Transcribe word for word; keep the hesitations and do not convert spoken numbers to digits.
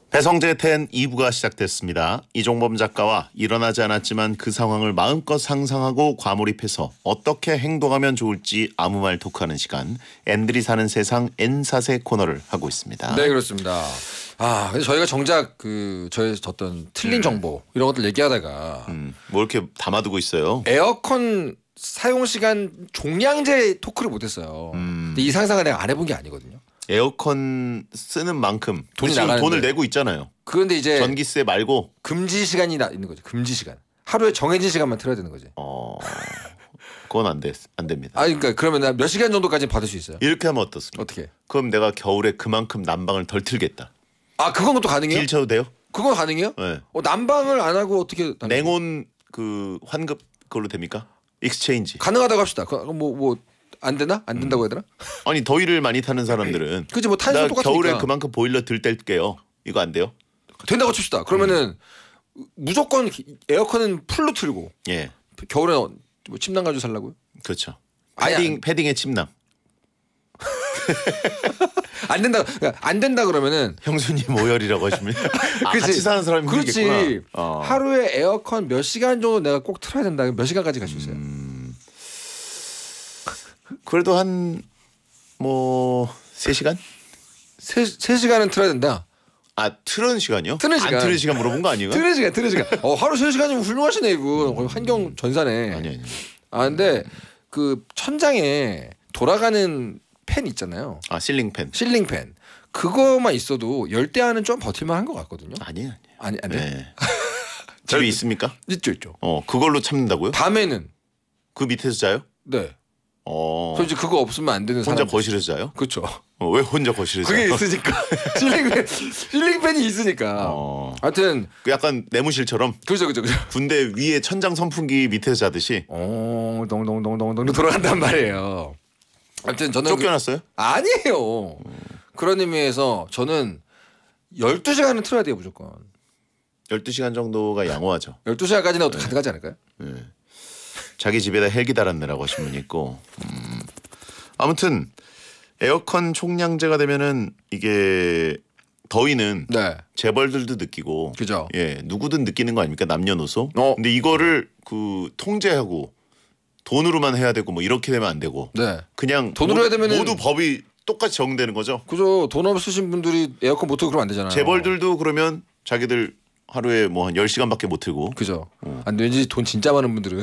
배성재 텐 이 부가 시작됐습니다. 이종범 작가와 일어나지 않았지만 그 상황을 마음껏 상상하고 과몰입해서 어떻게 행동하면 좋을지 아무 말 토크하는 시간, 앤들이 사는 세상 엔사세 코너를 하고 있습니다. 네, 그렇습니다. 아, 근데 저희가 정작 그 저희 어떤 틀린 정보 이런 것들 얘기하다가 음, 뭐 이렇게 담아두고 있어요. 에어컨 사용 시간 종량제 토크를 못했어요. 음. 근데 이 상상을 내가 안 해본 게 아니거든요. 에어컨 쓰는 만큼 돈이 지금 나가는데. 돈을 내고 있잖아요. 그런데 이제 전기세 말고 금지 시간이 나 있는 거죠. 금지 시간. 하루에 정해진 시간만 틀어야 되는 거지. 어 그건 안 돼, 안 됩니다. 아, 그러니까 그러면 몇 시간 정도까지 받을 수 있어요? 이렇게 하면 어떻습니까? 어떻게? 그럼 내가 겨울에 그만큼 난방을 덜 틀겠다. 아, 그건 또 가능해요? 길 쳐도 돼요? 그건 가능해요? 네. 어, 난방을 안 하고 어떻게 난방- 냉온 그 환급 그걸로 됩니까? 익스체인지. 가능하다고 합시다. 뭐뭐 뭐 안 되나? 안 된다고 해야 되나? 아니 더위를 많이 타는 사람들은 그치, 뭐 탄소 나 똑같으니까. 겨울에 그만큼 보일러 들 뗄게요. 이거 안 돼요? 된다고 칩시다. 그러면은 무조건 에어컨은 풀로 틀고 예, 겨울에 뭐 침낭 가지고 살라고요? 그렇죠. 아니, 패딩 아니. 패딩에 침낭. 안 된다. 그러니까 안 된다 그러면은 형수님 오열이라고 하시면 아, 그치. 같이 사는 사람이 그렇지. 힘들겠구나. 어. 하루에 에어컨 몇 시간 정도 내가 꼭 틀어야 된다. 몇 시간까지 갈 수 있어요? 음, 그래도 한 뭐 세 시간? 세, 세 시간은 틀어야 된다. 아 트는 시간이요? 트는 시간. 안 트는 시간 물어본 거 아니에요? 틀는 시간, 틀는 시간. 어, 하루 세 시간이면 훌륭하시네 이분. 거의 환경 전사네. 아니 아니. 아, 근데 그 천장에 돌아가는 팬 있잖아요. 아 실링 팬. 실링 팬. 그거만 있어도 열대야는 좀 버틸만한 것 같거든요. 아니에요. 아니, 안 돼. 네. 집에 있습니까? 있죠, 있죠. 어 그걸로 참는다고요? 밤에는 그 밑에서 자요? 네. 어 그래서 이제 그거 없으면 안 되는 혼자 사람. 거실에서 자요? 그렇죠. 어, 왜 혼자 거실에서 그게 자요? 있으니까 실링 팬, 실링 팬이 있으니까. 어. 하여튼 그 약간 내무실처럼 그죠, 그죠, 그죠. 군대 위에 천장 선풍기 밑에서 자듯이 어, 동동동동동 돌아간단 말이에요. 하여튼 저는 쫓겨났어요? 그, 아니에요. 그런 의미에서 저는 열두 시간은 틀어야 돼요, 무조건. 열두 시간 정도가 양호하죠. 열두 시간까지는 어떻게 가능하지 않을까요? 네. 자기 집에다 헬기 달았느라고 하신 분 있고. 음. 아무튼 에어컨 총량제가 되면은 이게 더위는 네. 재벌들도 느끼고 그죠. 예 누구든 느끼는 거 아닙니까? 남녀노소. 어. 근데 이거를 그 통제하고 돈으로만 해야 되고 뭐 이렇게 되면 안 되고 네. 그냥 돈으로 모두, 해야 되면은- 모두 법이 똑같이 적용되는 거죠. 그죠. 돈 없으신 분들이 에어컨 못 틀고 그러면 안 되잖아요. 재벌들도 그러면 자기들 하루에 뭐 한 열 시간밖에 못 틀고 그죠. 아, 근데 왠지 돈 진짜 많은 분들은